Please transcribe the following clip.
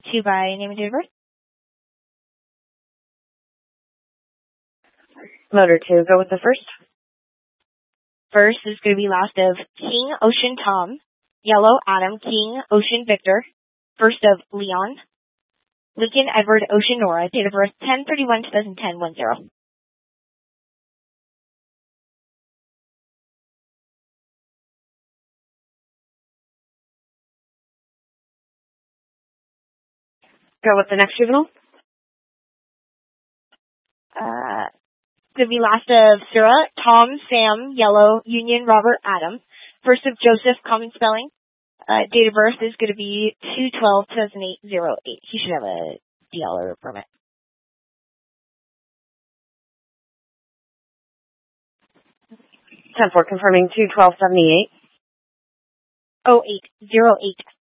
2 by name and date of birth. Motor 2, go with the first. First is going to be last of King Ocean Tom, yellow Adam, King Ocean Victor, first of Leon, Lincoln Edward Ocean Nora, date of birth 10/31/2010, 10. Go with the next juvenile. Going to be last of Sarah, Tom, Sam, yellow, Union, Robert, Adam, first of Joseph, common spelling. Date of birth is going to be 2/12/2008, 08. He should have a DL or a permit. 10-4, confirming 2/12/78. 08.